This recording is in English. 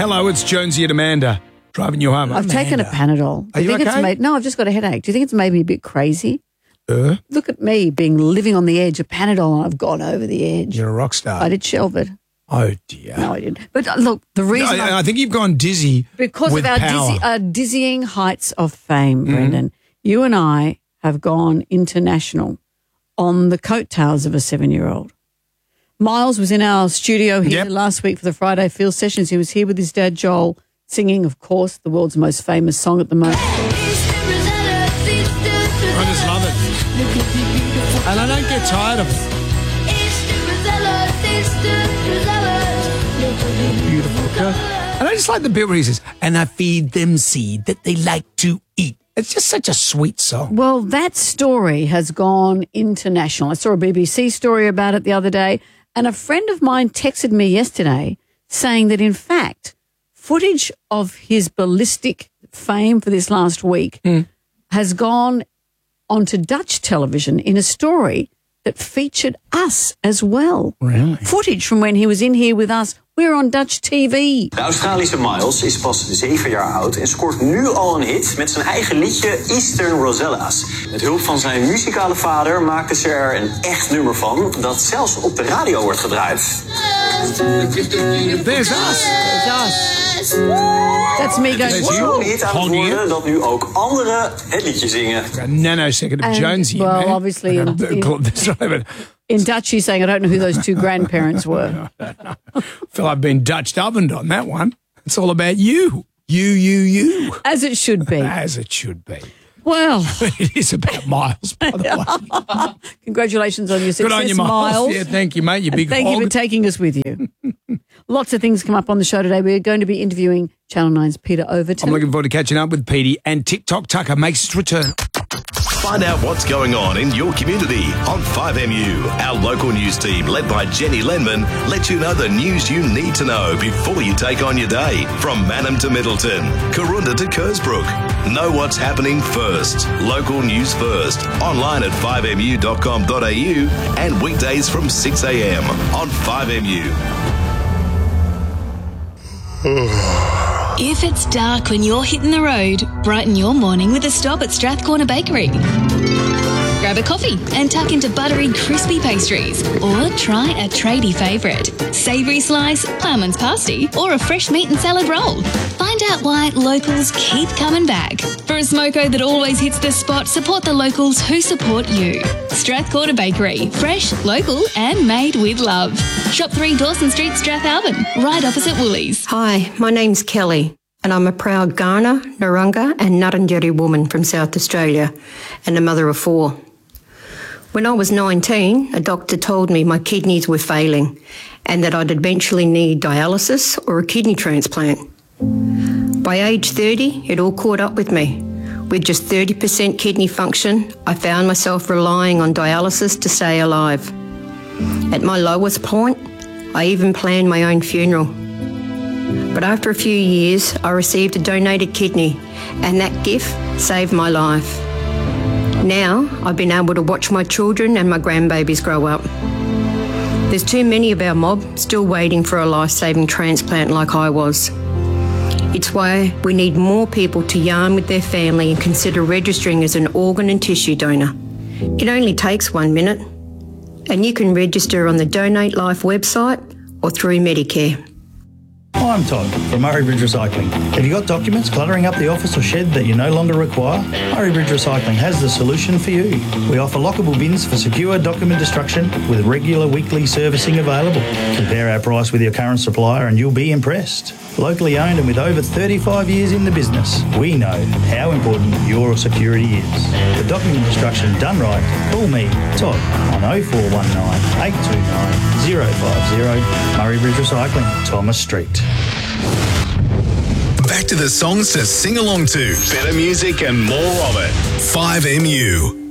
Hello, it's Jonesy and Amanda driving you home. I've taken a Panadol. Are you okay? No, I've just got a headache. Do you think it's made me a bit crazy? Look at me living on the edge of Panadol, and I've gone over the edge. You're a rock star. I did shelve it. Oh, dear. No, I didn't. But look, the reason I think you've gone dizzy because with of our dizzying heights of fame, Brendan. You and I have gone international on the coattails of a 7-year-old. Miles was in our studio here last week for the Friday Field Sessions. He was here with his dad, Joel, singing, of course, the world's most famous song at the moment. I just love it. And I don't get tired of it. Beautiful. And I just like the bit where he says, and I feed them seed that they like to eat. It's just such a sweet song. Well, that story has gone international. I saw a BBC story about it the other day, and a friend of mine texted me yesterday saying that, in fact, footage of his ballistic fame for this last week has gone onto Dutch television in a story that featured us as well. Really? Footage from when he was in here with us. We're on Dutch TV. De Australische Miles is pas 7 jaar oud en scoort nu al een hit met zijn eigen liedje Eastern Rosellas. Met hulp van zijn muzikale vader maakten ze er een echt nummer van dat zelfs op de radio wordt gedraaid. There's us. That's me going. Zo'n hit aan het worden dat nu ook anderen het liedje zingen. A nanosecond of Jonesy. Well, obviously in Dutch he's saying, I don't know who those two grandparents were. I feel I've been Dutched ovened on that one. It's all about you. You. As it should be. As it should be. Well. It is about Miles, by the way. Congratulations on your success, Good on you, Miles. Yeah, thank you, mate. You big Thank you for taking us with you. Lots of things come up on the show today. We're going to be interviewing Channel 9's Peter Overton. I'm looking forward to catching up with Petey, and TikTok Tucker makes its return. Find out what's going on in your community on 5MU. Our local news team, led by Jenny Lenman, lets you know the news you need to know before you take on your day. From Mannum to Middleton, Karoonda to Kersbrook. Know what's happening first. Local news first. Online at 5mu.com.au and weekdays from 6 a.m. on 5MU. If it's dark when you're hitting the road, brighten your morning with a stop at Strathcorner Bakery. Grab a coffee and tuck into buttery, crispy pastries. Or try a tradie favourite, savoury slice, ploughman's pasty, or a fresh meat and salad roll. Find out why locals keep coming back. For a smoko that always hits the spot, support the locals who support you. Strathcorner Bakery. Fresh, local and made with love. Shop 3 Dawson Street, Strathalbyn, right opposite Woolies. Hi, my name's Kelly, and I'm a proud Kaurna, Narungga and Ngarrindjeri woman from South Australia and a mother of 4. When I was 19, a doctor told me my kidneys were failing and that I'd eventually need dialysis or a kidney transplant. By age 30, it all caught up with me. With just 30% kidney function, I found myself relying on dialysis to stay alive. At my lowest point, I even planned my own funeral. But after a few years, I received a donated kidney, and that gift saved my life. Now, I've been able to watch my children and my grandbabies grow up. There's too many of our mob still waiting for a life-saving transplant like I was. It's why we need more people to yarn with their family and consider registering as an organ and tissue donor. It only takes 1 minute, and you can register on the Donate Life website or through Medicare. Hi, I'm Todd from Murray Bridge Recycling. Have you got documents cluttering up the office or shed that you no longer require? Murray Bridge Recycling has the solution for you. We offer lockable bins for secure document destruction with regular weekly servicing available. Compare our price with your current supplier and you'll be impressed. Locally owned and with over 35 years in the business, we know how important your security is. For document destruction done right, call me, Todd, on 0419 829 050, Murray Bridge Recycling, Thomas Street. Back to the songs to sing along to. Better music and more of it. 5MU.